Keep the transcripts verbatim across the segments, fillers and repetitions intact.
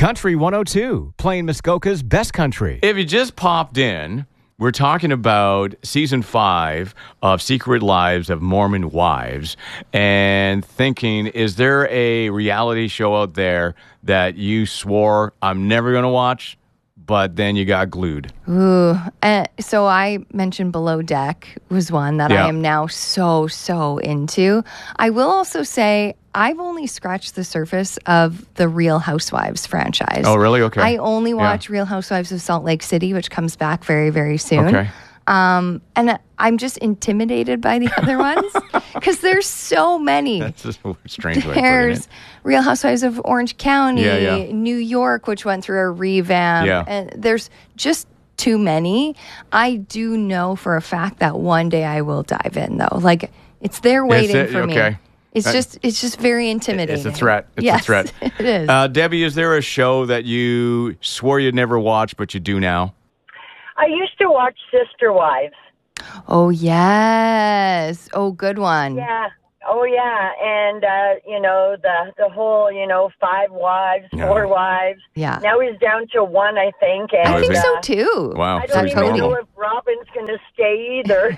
Country one oh two, playing Muskoka's best country. If you just popped in, we're talking about season five of Secret Lives of Mormon Wives and thinking, is there a reality show out there that you swore I'm never going to watch, but then you got glued? Ooh. Uh, so I mentioned Below Deck was one that Yeah. I am now so, so into. I will also say I've only scratched the surface of the Real Housewives franchise. Oh, really? Okay. I only watch Yeah. Real Housewives of Salt Lake City, which comes back very, very soon. Okay. Um, and I'm just intimidated by the other ones because there's so many. That's a strange way of putting There's it. Real Housewives of Orange County, Yeah, yeah. New York, which went through a revamp. Yeah. And there's just too many. I do know for a fact that one day I will dive in, though. Like, it's there waiting it? for me. Okay. It's Uh, just it's just very intimidating. It's a threat. It's yes, a threat. It is. Uh, Debbie, is there a show that you swore you'd never watch, but you do now? I used to watch Sister Wives. Oh, yes. Oh, good one. Yeah. Oh, yeah. And, uh, you know, the the whole, you know, five wives, Yeah. four wives. Yeah. Now he's down to one, I think. And, I think is so, uh, too. Wow. I so don't he's even normal. know if Robin's going to stay either.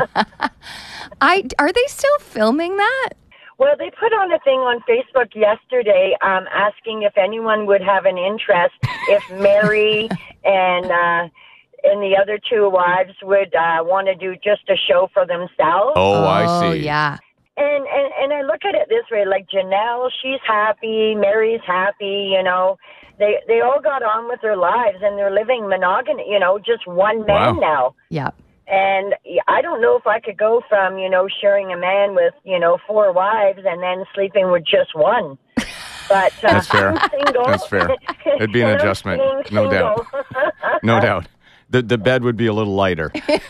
I, are they still filming that? Well, they put on a thing on Facebook yesterday um, asking if anyone would have an interest if Mary and uh, and the other two wives would uh, want to do just a show for themselves. Oh, I see. yeah. And, and and I look at it this way, like Janelle, she's happy, Mary's happy, you know. They they all got on with their lives and they're living monogamy, you know, just one man Wow. now. Yeah. And I don't know if I could go from, you know, sharing a man with, you know, four wives and then sleeping with just one. But uh, That's fair. I'm single. That's fair. It'd be an And I'm adjustment, staying no doubt. single. No doubt. The the bed would be a little lighter.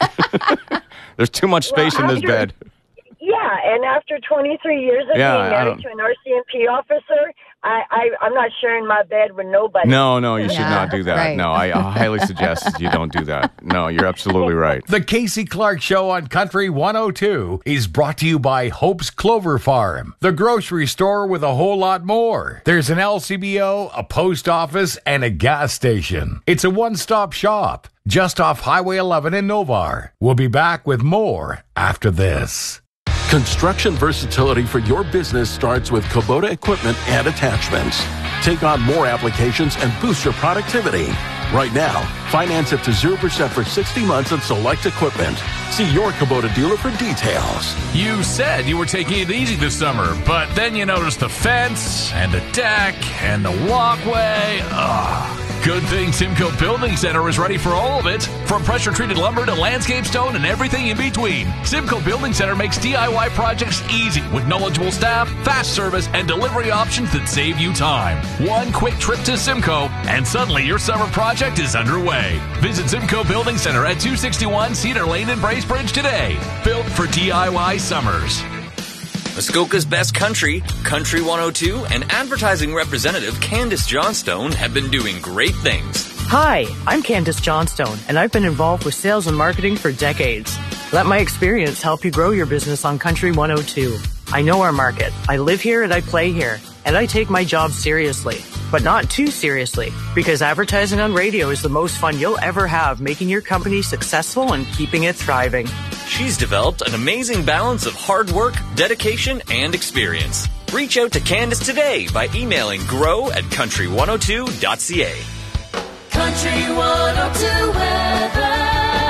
There's too much space Well, in this after- bed. Yeah, and after twenty-three years of Yeah, being I married don't- to an R C M P officer, I, I, I'm not sharing my bed with nobody. No, no, you should Yeah, not do that. right. No, I highly suggest you don't do that. No, you're absolutely right. The Casey Clark Show on Country one oh two is brought to you by Hope's Clover Farm, the grocery store with a whole lot more. There's an L C B O, a post office, and a gas station. It's a one-stop shop just off Highway eleven in Novar. We'll be back with more after this. Construction versatility for your business starts with Kubota equipment and attachments. Take on more applications and boost your productivity. Right now, finance up to zero percent for sixty months on select equipment. See your Kubota dealer for details. You said you were taking it easy this summer, but then you noticed the fence and the deck and the walkway. Ugh. Good thing Simcoe Building Center is ready for all of it. From pressure-treated lumber to landscape stone and everything in between. Simcoe Building Center makes D I Y projects easy with knowledgeable staff, fast service, and delivery options that save you time. One quick trip to Simcoe, and suddenly your summer project is underway. Visit Simcoe Building Center at two sixty-one Cedar Lane in Bracebridge today. Built for D I Y summers. Muskoka's best country, Country one oh two, and advertising representative Candace Johnstone have been doing great things. Hi, I'm Candace Johnstone, and I've been involved with sales and marketing for decades. Let my experience help you grow your business on Country one oh two. I know our market. I live here and I play here, and I take my job seriously. But not too seriously, because advertising on radio is the most fun you'll ever have, making your company successful and keeping it thriving. She's developed an amazing balance of hard work, dedication, and experience. Reach out to Candace today by emailing grow at country one oh two dot c a. Country one oh two weather.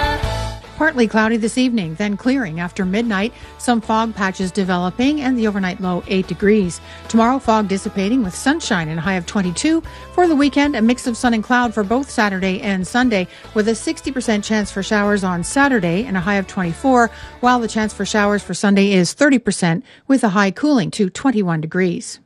Partly cloudy this evening, then clearing after midnight. Some fog patches developing and the overnight low eight degrees. Tomorrow, fog dissipating with sunshine and a high of twenty-two. For the weekend, a mix of sun and cloud for both Saturday and Sunday with a sixty percent chance for showers on Saturday and a high of twenty-four, while the chance for showers for Sunday is thirty percent with a high cooling to twenty-one degrees.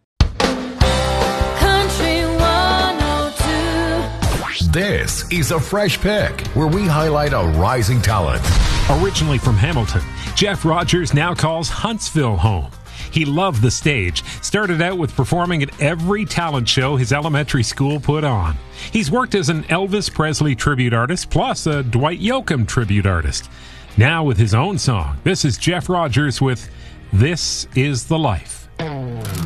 This is a Fresh Pick, where we highlight a rising talent. Originally from Hamilton, Jeff Rogers now calls Huntsville home. He loved the stage, started out with performing at every talent show his elementary school put on. He's worked as an Elvis Presley tribute artist, plus a Dwight Yoakam tribute artist. Now with his own song, this is Jeff Rogers with This Is the Life.